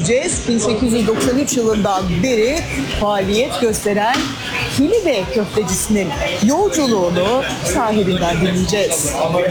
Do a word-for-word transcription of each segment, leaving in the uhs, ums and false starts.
göreceğiz. bin sekiz yüz doksan üç yılından beri faaliyet gösteren Filibe köftecisinin yolculuğunu sahibinden dinleyeceğiz.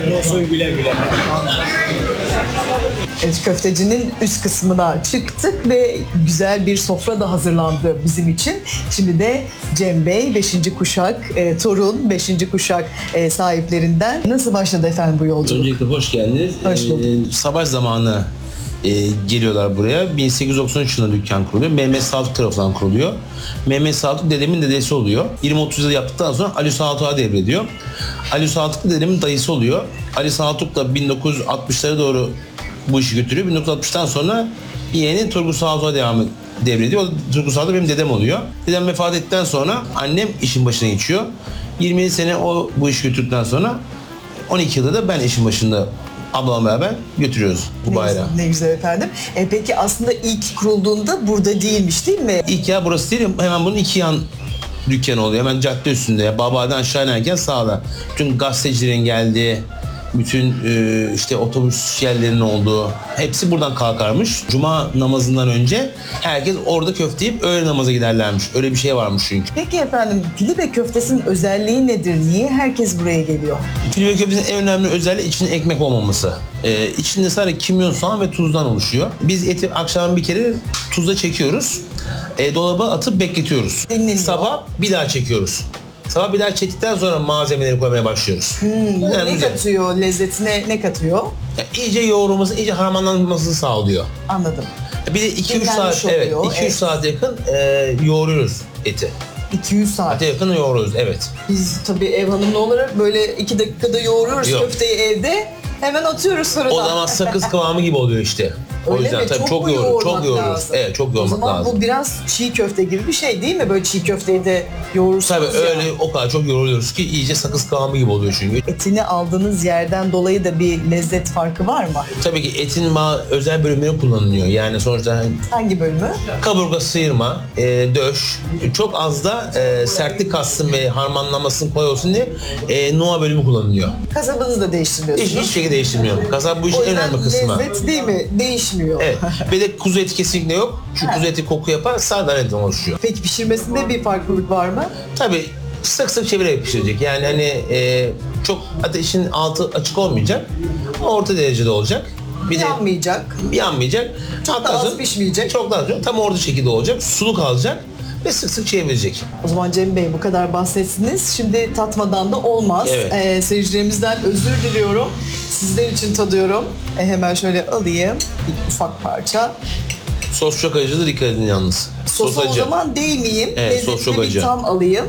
Evet, köftecinin üst kısmına çıktık ve güzel bir sofra da hazırlandı bizim için. Şimdi de Cem Bey, beşinci kuşak, e, torun, beşinci kuşak e, sahiplerinden. Nasıl başladı efendim bu yolculuk? Öncelikle hoş geldiniz. Hoş bulduk. Ee, savaş zamanı e, geliyorlar buraya. bin sekiz yüz doksan üç yılında dükkan kuruluyor. Mehmet Saltuk tarafından kuruluyor. Mehmet Saltuk dedemin dedesi oluyor. yirmi otuz yıl yaptıktan sonra Ali Saltuk'a devrediyor. Ali Saltuk da dedemin dayısı oluyor. Ali Saltuk da bin dokuz yüz altmışlara doğru bu işi götürüyor. bin dokuz yüz altmıştan sonra yeğeni Turgut Saltuk'a devam devrediyor. O Turgut Saltuk benim dedem oluyor. Dedem vefat ettikten sonra annem işin başına geçiyor. yirmi yedi sene o bu işi götürdükten sonra on iki yılda da ben işin başında ablamla beraber götürüyoruz bu Ne bayrağı. güzel, ne güzel efendim. E, peki aslında ilk kurulduğunda burada değilmiş değil mi? İlk ya burası değil, hemen bunun iki yan dükkanı oluyor. Hemen cadde üstünde. Baba'dan aşağı inerken sağda. Bütün gazetecilerin geldiği, bütün e, işte otobüs yerlerinin olduğu, hepsi buradan kalkarmış. Cuma namazından önce herkes orada köfte yiyip öğle namaza giderlermiş. Öyle bir şey varmış çünkü. Peki efendim, Filibe köftesinin özelliği nedir? Niye herkes buraya geliyor? Filibe köftesinin en önemli özelliği içinde ekmek olmaması. Ee, içinde sadece kimyon, soğan ve tuzdan oluşuyor. Biz eti akşam bir kere tuzla çekiyoruz. E, dolaba atıp bekletiyoruz. Dinleniyor. Sabah bir daha çekiyoruz. Sabah bir daha çektikten sonra malzemeleri koymaya başlıyoruz. Hmm, bu Yani ne güzel. katıyor? Lezzetine ne katıyor? Yani iyice yoğrulması, iyice harmanlanmasını sağlıyor. Anladım. Bir de iki üç Dinlenmiş saat, evet, oluyor, iki üç evet. saat yakın e, yoğuruyoruz eti. iki yüz saat. Saate yakın yoğuruyoruz, evet. Biz tabii ev hanımlı olarak böyle iki dakikada yoğuruyoruz Yok. köfteyi evde. Hemen atıyoruz fırına. O zaman sakız kıvamı gibi oluyor işte. O Öyle yüzden mi? tabii Çok çok mu yoğuruyoruz. yoğurmak Çok yoğuruyoruz. lazım? Evet, çok O yoğurmak zaman lazım. bu biraz çiğ köfte gibi bir şey değil mi? Böyle çiğ köfteyi de yoğurursunuz Tabii ya. öyle o kadar çok yoğuruyoruz ki iyice sakız kıvamı gibi oluyor çünkü. Etini aldığınız yerden dolayı da bir lezzet farkı var mı? Tabii ki etin ma- özel bölümleri kullanılıyor. Yani sonuçta Hangi bölümü? kaburga sıyırma, e, döş, çok az da e, sertlik katsın ve harmanlamasını kolay olsun diye e, noa bölümü kullanılıyor. Kasabınızı da değiştirmiyorsunuz. Hiç, hiçbir şekilde değiştirmiyorum. Kasap bu işin O en yüzden önemli kısmı. lezzet değil mi? Değişmiyor. Evet. Ve de kuzu eti kesinlikle yok. Çünkü kuzu eti koku yapar, sardalya etten oluşuyor. Peki pişirmesinde bir farklılık var mı? Tabii sık sık çevirerek pişirecek. Yani hani e, çok ateşin altı açık olmayacak. Orta derecede olacak. Bir de Yanmayacak. yanmayacak. Çok da az pişmeyecek. Çok da az. Tam orta şekilde olacak. Sulu kalacak ve sık sık çevirecek. O zaman Cem Bey bu kadar bahsettiniz. Şimdi tatmadan da olmaz. Evet. Ee, seyircilerimizden özür diliyorum. Sizler için tadıyorum. E, hemen şöyle alayım. Bir ufak parça. Sos çok acıdır, dikkat edin yalnız. Sosu Sos o acı. zaman değmeyeyim. Evet, sos Lezzetini çok bir acı. tam alayım.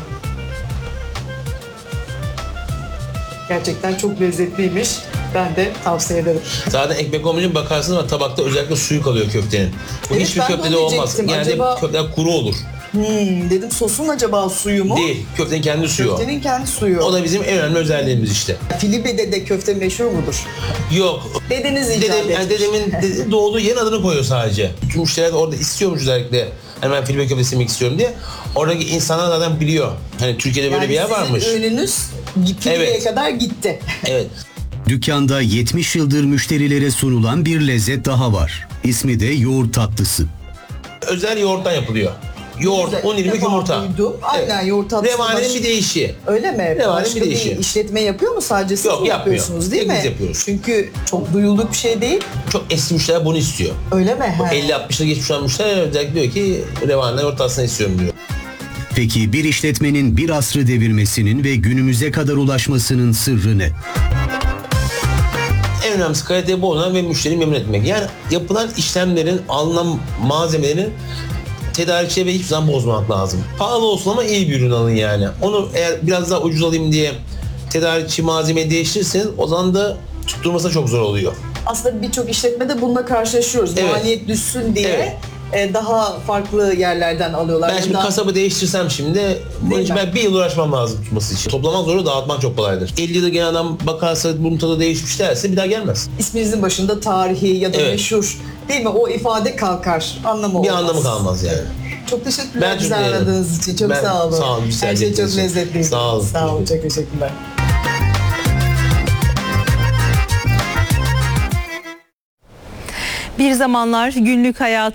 Gerçekten çok lezzetliymiş. Ben de tavsiye ederim. Zaten ekmek olmayınca bakarsınız ama tabakta özellikle suyu kalıyor köftenin. Bu Evet, hiçbir ben de köftede onu olmaz. diyecektim. Genelde Acaba- köfteler kuru olur. Hmm, dedim sosun acaba suyu mu? Değil. Köftenin kendi suyu. o. Köftenin kendi suyu. O da bizim en önemli özelliğimiz işte. Filibe'de de köfte meşhur mudur? Yok. Dedeniz icat Dedem, etmiş. yani dedemin dede- doğduğu yerin adını koyuyor sadece. Bütün müşteriler de orada istiyormuş özellikle. Hani ben Filibe köftesi yemek istiyorum diye. Oradaki insanlar zaten biliyor. Hani Türkiye'de böyle Yani bir yer sizin varmış. ürününüz Filibe'ye Evet. kadar gitti. Evet. Dükkanda yetmiş yıldır müşterilere sunulan bir lezzet daha var. İsmi de yoğurt tatlısı. Özel yoğurttan yapılıyor. Yoğurt, Güzel. un, irmik, Defa yumurta. duydum. Aynen, yoğurt tatlısı Revanenin baş- bir değişiği. Öyle mi? Revanenin Başka bir bir değişiği. işletme yapıyor mu, sadece siz Yok, mi yapmıyor. yapıyorsunuz değil Tek mi? biz yapıyoruz. Çünkü çok duyulduk bir şey değil. Çok eski müşteriler bunu istiyor. Öyle mi? He. elli altmış yıl geçmiş olan müşteriler özellikle diyor ki revaneden yoğurt tatlısını istiyorum diyor. Peki bir işletmenin bir asrı devirmesinin ve günümüze kadar ulaşmasının sırrı ne? En önemlisi kaliteyi bozmak ve müşteriyi memnun etmek. Yani yapılan işlemlerin, alınan malzemelerin tedarikçiye ve hiçbir zaman bozmamak lazım. Pahalı olsun ama iyi bir ürün alın yani. Onu eğer biraz daha ucuz alayım diye tedarikçi malzemeyi değiştirirseniz o zaman da tutturması çok zor oluyor. Aslında birçok işletmede bununla karşılaşıyoruz. Evet. Maliyet düşsün diye Evet. e, daha farklı yerlerden alıyorlar. Ben şimdi Bundan- kasabı değiştirsem şimdi bunun için mi? ben bir yıl uğraşmam lazım tutması için. Toplamak zor, dağıtmak çok kolaydır. elli yılda gelen adam bakarsa bunun tadı değişmiş derse bir daha gelmez. İsminizin başında tarihi ya da Evet. meşhur değil mi? O ifade kalkar. Anlamı Bir olmaz. anlamı kalmaz yani. Çok teşekkürler Ben bizi çok beğendim. aradığınız için. Çok Ben- sağ olun. sağ olun, bizi Her şey tercih çok ettiğiniz için. lezzetliydi. Sağ olun. Sağ olun. Çok teşekkürler. Bir zamanlar günlük hayat